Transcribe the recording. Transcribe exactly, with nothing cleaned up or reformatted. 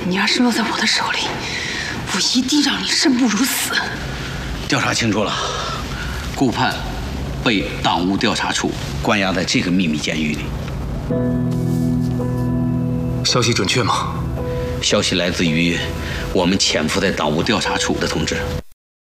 你要是落在我的手里，我一定让你生不如死。 调查清楚了，顾盼被党务调查处关押在这个秘密监狱里。 消息准确吗？ 消息来自于我们潜伏在党务调查处的同志。